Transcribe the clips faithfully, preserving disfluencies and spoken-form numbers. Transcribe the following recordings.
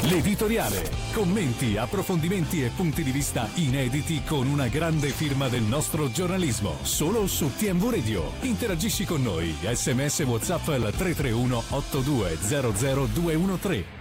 L'editoriale. Commenti, approfondimenti e punti di vista inediti con una grande firma del nostro giornalismo. Solo su T M V Radio. Interagisci con noi. S M S WhatsApp al tre tre uno otto due zero zero due uno tre.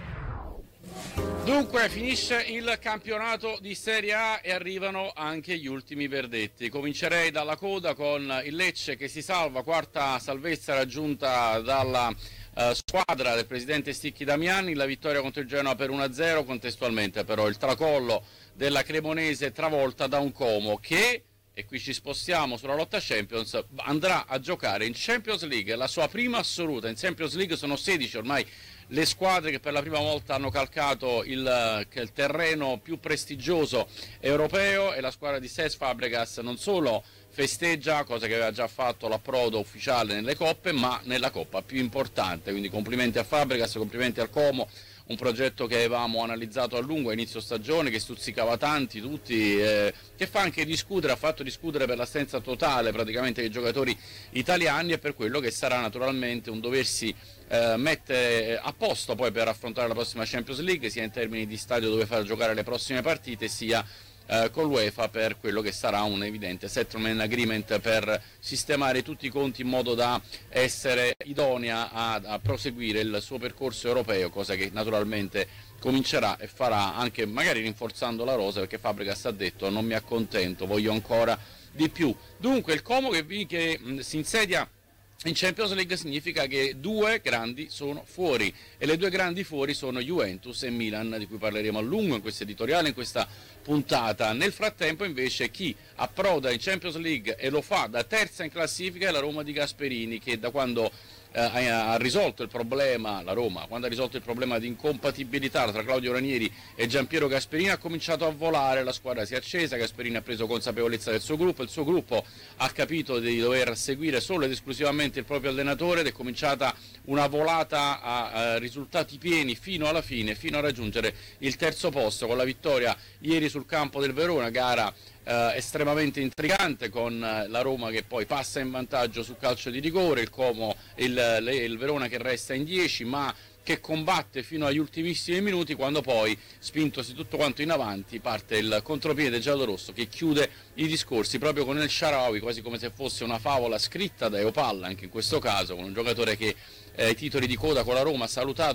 Dunque finisce il campionato di Serie A e arrivano anche gli ultimi verdetti. Comincerei dalla coda con il Lecce che si salva, quarta salvezza raggiunta dalla uh, squadra del presidente Sticchi Damiani, la vittoria contro il Genoa per uno a zero, contestualmente però il tracollo della Cremonese travolta da un Como che, e qui ci spostiamo sulla lotta Champions, andrà a giocare in Champions League, la sua prima assoluta. In Champions League sono sedici ormai le squadre che per la prima volta hanno calcato il, il terreno più prestigioso europeo, e la squadra di Cesc Fabregas non solo festeggia, cosa che aveva già fatto l'approdo ufficiale nelle coppe, ma nella coppa più importante. Quindi complimenti a Fabregas, complimenti al Como, un progetto che avevamo analizzato a lungo a inizio stagione, che stuzzicava tanti, tutti, eh, che fa anche discutere, ha fatto discutere per l'assenza totale praticamente dei giocatori italiani, e per quello che sarà naturalmente un doversi eh, mettere a posto poi per affrontare la prossima Champions League, sia in termini di stadio dove far giocare le prossime partite, sia eh, con l'UEFA per quello che sarà un evidente settlement agreement per sistemare tutti i conti in modo da essere idonea a, a proseguire il suo percorso europeo, cosa che naturalmente comincerà e farà anche magari rinforzando la rosa, perché Fabregas ha detto non mi accontento, voglio ancora di più. Dunque il Como che, vi, che mh, si insedia in Champions League significa che due grandi sono fuori, e le due grandi fuori sono Juventus e Milan, di cui parleremo a lungo in questo editoriale, in questa puntata. Nel frattempo invece chi approda in Champions League e lo fa da terza in classifica è la Roma di Gasperini, che da quando eh, ha risolto il problema, la Roma, quando ha risolto il problema di incompatibilità tra Claudio Ranieri e Giampiero Gasperini, ha cominciato a volare, la squadra si è accesa, Gasperini ha preso consapevolezza del suo gruppo, il suo gruppo ha capito di dover seguire solo ed esclusivamente il proprio allenatore, ed è cominciata una volata a, a risultati pieni fino alla fine, fino a raggiungere il terzo posto con la vittoria ieri sul campo del Verona, gara eh, estremamente intrigante, con eh, la Roma che poi passa in vantaggio su calcio di rigore, il Como, il, le, il Verona che resta in dieci, ma che combatte fino agli ultimissimi minuti, quando poi, spintosi tutto quanto in avanti, parte il contropiede giallorosso che chiude i discorsi proprio con El Shaarawy, quasi come se fosse una favola scritta da Eopalla, anche in questo caso, con un giocatore che eh, ai titoli di coda con la Roma ha salutato